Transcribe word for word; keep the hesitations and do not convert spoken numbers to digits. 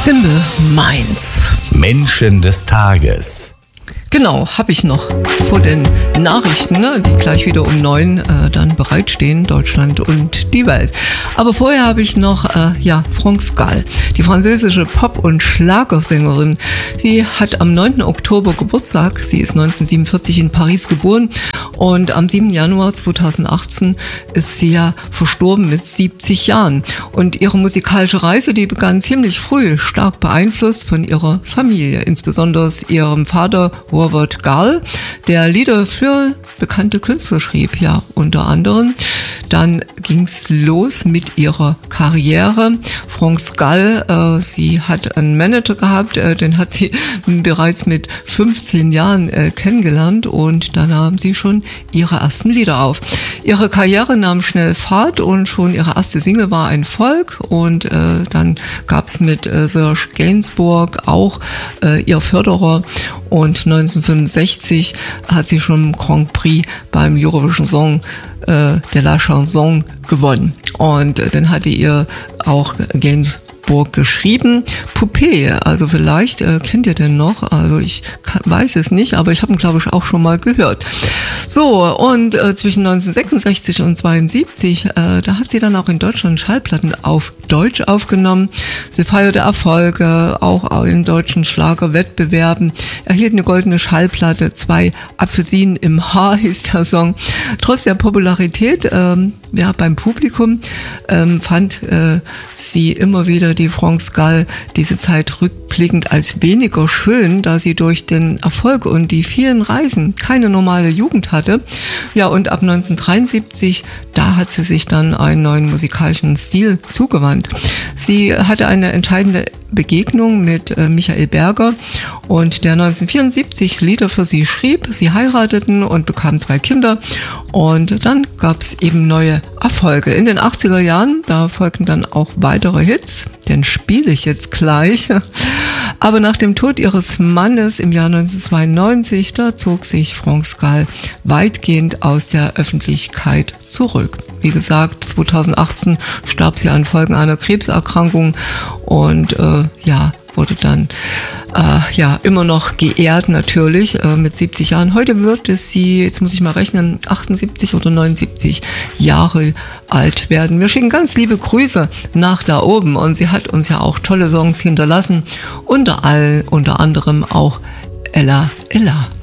Simple Minds. Menschen des Tages. Genau, habe ich noch vor den Nachrichten, ne, die gleich wieder um neun äh, dann bereitstehen, Deutschland und die Welt. Aber vorher habe ich noch, äh, ja, France Gall, die französische Pop- und Schlagersängerin. Die hat am neunten Oktober Geburtstag. Sie ist neunzehnhundertsiebenundvierzig in Paris geboren und am siebten Januar zweitausendachtzehn ist sie ja verstorben mit siebzig Jahren. Und ihre musikalische Reise, die begann ziemlich früh, stark beeinflusst von ihrer Familie, insbesondere ihrem Vater Robert Gall, der Lieder für bekannte Künstler schrieb, ja, unter anderem. Dann ging's los mit ihrer Karriere. France Gall, äh, sie hat einen Manager gehabt, äh, den hat sie bereits mit fünfzehn Jahren äh, kennengelernt und da nahm sie schon ihre ersten Lieder auf. Ihre Karriere nahm schnell Fahrt und schon ihre erste Single war ein Erfolg und äh, dann gab's mit äh, Serge Gainsbourg auch äh, ihr Förderer und neunzehnhundertfünfundsechzig hat sie schon Grand Prix beim Eurovision Song äh, de la Chanson gewonnen. Und äh, dann hatte ihr auch Gainsbourg geschrieben, Poupée, also vielleicht äh, kennt ihr den noch, also ich kann, weiß es nicht, aber ich habe ihn glaube ich auch schon mal gehört. So, und äh, zwischen neunzehnhundertsechsundsechzig und zweiundsiebzig, äh, da hat sie dann auch in Deutschland Schallplatten auf Deutsch aufgenommen. Sie feierte Erfolge, auch in deutschen Schlagerwettbewerben, erhielt eine goldene Schallplatte, zwei Apfelsinen im Haar hieß der Song. Trotz der Popularität ähm, ja, beim Publikum ähm, fand äh, sie immer wieder die France Gall diese Zeit rückblickend als weniger schön, da sie durch den Erfolg und die vielen Reisen keine normale Jugend hatte. Ja, und ab neunzehnhundertdreiundsiebzig, da hat sie sich dann einen neuen musikalischen Stil zugewandt. Sie hatte eine entscheidende Begegnung mit äh, Michael Berger und der neunzehnhundertvierundsiebzig Lieder für sie schrieb. Sie heirateten und bekamen zwei Kinder und dann gab es eben neue Erfolge. In den achtziger Jahren, da folgten dann auch weitere Hits, den spiele ich jetzt gleich. Aber nach dem Tod ihres Mannes im Jahr neunzehnhundertzweiundneunzig, da zog sich France Gall weitgehend aus der Öffentlichkeit zurück. Wie gesagt, zweitausendachtzehn starb sie an Folgen einer Krebserkrankung und äh, ja, wurde dann äh, ja immer noch geehrt natürlich äh, mit siebzig Jahren. Heute wird es sie, jetzt muss ich mal rechnen, achtundsiebzig oder neunundsiebzig Jahre alt werden. Wir schicken ganz liebe Grüße nach da oben und sie hat uns ja auch tolle Songs hinterlassen, unter allen, unter anderem auch Ella Ella.